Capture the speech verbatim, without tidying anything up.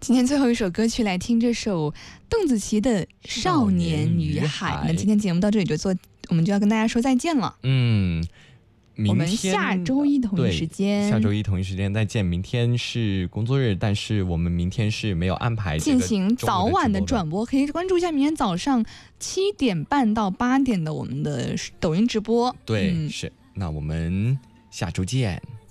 今天最后一首歌曲来听这首邓紫棋的《少年与海》。那今天节目到这里就做，我们就要跟大家说再见了。 嗯，明天我们下周一同一时间， 下周一同一时间再见。明天是工作日，但是我们明天是没有安排进行早晚的转播，可以关注一下明天早上七点半到八点的我们的抖音直播。 对， 嗯、 是。那我们下周见。